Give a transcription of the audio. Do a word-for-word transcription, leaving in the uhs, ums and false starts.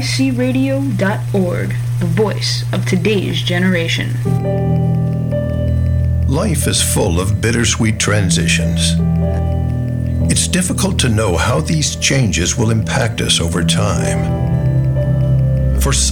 c radio dot org, the voice of today's generation. Life is full of bittersweet transitions. It's difficult to know how these changes will impact us over time. For